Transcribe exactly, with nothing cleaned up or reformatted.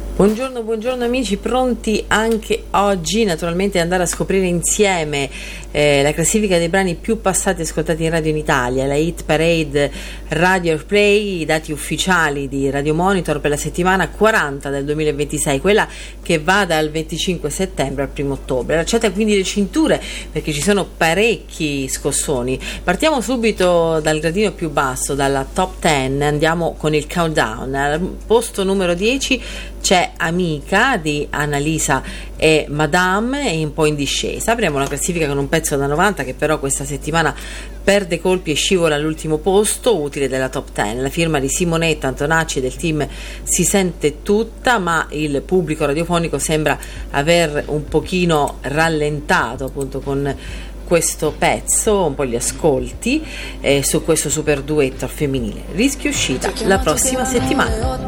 Buongiorno, buongiorno amici, pronti anche oggi naturalmente ad andare a scoprire insieme eh, la classifica dei brani più passati e ascoltati in radio in Italia, la Hit Parade Radio Airplay, i dati ufficiali di Radio Monitor per la settimana quaranta del duemilaventisei, quella che va dal venticinque settembre al primo ottobre. Allacciate quindi le cinture perché ci sono parecchi scossoni. Partiamo subito dal gradino più basso, dalla top dieci, andiamo con il countdown. Al posto numero dieci c'è Amica di Annalisa e Madame, e un po' in discesa. Apriamo la classifica con un pezzo da novanta che però questa settimana perde colpi e scivola all'ultimo posto, utile della top dieci. La firma di Simonetta Antonacci e del team Si sente tutta, ma il pubblico radiofonico sembra aver un pochino rallentato appunto con questo pezzo, un po' gli ascolti eh, su questo super duetto al femminile. Rischio uscita la prossima settimana.